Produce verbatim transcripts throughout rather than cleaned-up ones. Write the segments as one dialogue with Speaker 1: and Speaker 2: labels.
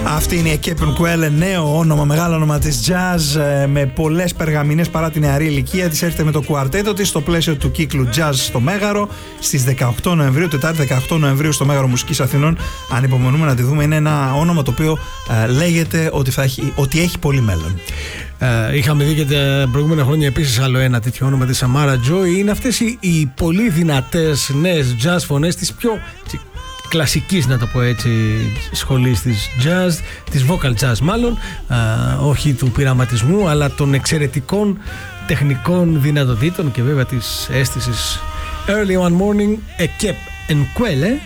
Speaker 1: Αυτή είναι η Cape Nkwelle, νέο όνομα, μεγάλο όνομα της jazz, με πολλές περγαμηνές παρά τη νεαρή ηλικία της. Έρχεται με το κουαρτέτο της στο πλαίσιο του κύκλου Jazz στο Μέγαρο στις δεκαοκτώ Νοεμβρίου, Τετάρτη δεκαοκτώ Νοεμβρίου στο Μέγαρο Μουσικής Αθηνών. Ανυπομονούμε να τη δούμε. Είναι ένα όνομα το οποίο ε, λέγεται ότι, θα έχει, ότι έχει πολύ μέλλον.
Speaker 2: Ε, είχαμε δει και τα προηγούμενα χρόνια επίσης άλλο ένα τέτοιο όνομα, τη Samara Joy. Είναι αυτές οι, οι πολύ δυνατές νέες jazz φωνές της πιο κλασικής, να το πω έτσι, σχολής της jazz, της vocal jazz μάλλον, α, όχι του πειραματισμού, αλλά των εξαιρετικών τεχνικών δυνατοτήτων και βέβαια της αίσθησης. Early one morning, a Cape Nkwelle.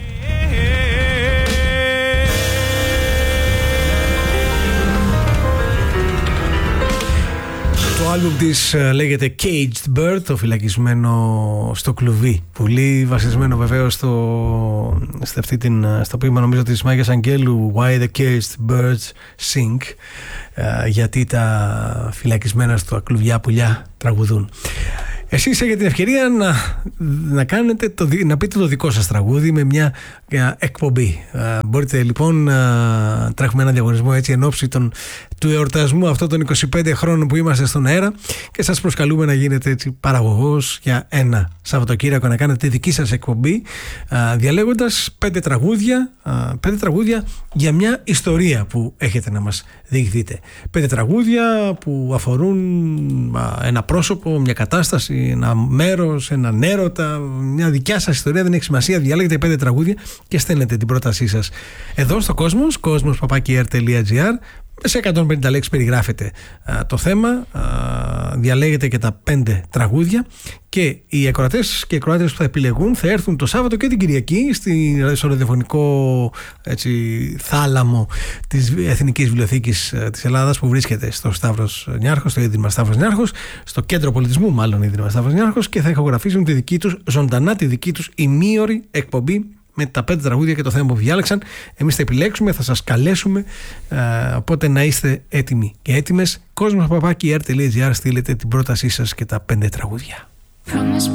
Speaker 2: Το άλμπουμ της λέγεται Caged Bird, το φυλακισμένο στο κλουβί. Πολύ βασισμένο βεβαίως στο, στο, αυτή την, στο ποίημα νομίζω της Μάγιας Αγγέλου, Why the Caged Birds Sing, γιατί τα φυλακισμένα στο κλουβιά πουλιά τραγουδούν. Εσείς έχετε την ευκαιρία να, να, κάνετε το, να πείτε το δικό σας τραγούδι με μια εκπομπή. Μπορείτε λοιπόν να τρέχουμε ένα διαγωνισμό έτσι εν ώψη των, του εορτασμού αυτών των είκοσι πέντε χρόνων που είμαστε στον αέρα και σας προσκαλούμε να γίνετε έτσι παραγωγός για ένα Σαββατοκύριακο, να κάνετε τη δική σας εκπομπή διαλέγοντας πέντε τραγούδια, πέντε τραγούδια για μια ιστορία που έχετε να μας διηγηθείτε. Πέντε τραγούδια που αφορούν ένα πρόσωπο, μια κατάσταση, ένα μέρος, έναν έρωτα, μια δικιά σας ιστορία, δεν έχει σημασία. Διαλέγετε πέντε τραγούδια και στέλνετε την πρότασή σας εδώ στο Κόσμος, κόσμος παπάκι air τελεία gr. Σε εκατόν πενήντα λέξεις περιγράφετε α, το θέμα, α, διαλέγετε και τα πέντε τραγούδια και οι ακροατές και οι ακροάτες που θα επιλεγούν θα έρθουν το Σάββατο και την Κυριακή στη, στο ραδιοφωνικό έτσι, θάλαμο της Εθνικής Βιβλιοθήκης της Ελλάδας που βρίσκεται στο Σταύρος Νιάρχος, στο Ίδρυμα Σταύρος Νιάρχος, στο Κέντρο Πολιτισμού μάλλον Ίδρυμα Σταύρος Νιάρχος, και θα ηχογραφήσουν τη δική τους, ζωντανά τη δική τους ημίωρη εκπομπή με τα πέντε τραγούδια και το θέμα που διάλεξαν. Εμείς θα επιλέξουμε, θα σας καλέσουμε, ε, οπότε να είστε έτοιμοι και έτοιμες. Κόσμος παπάκι air τελεία gr, στείλετε την πρότασή σας και τα πέντε τραγούδια.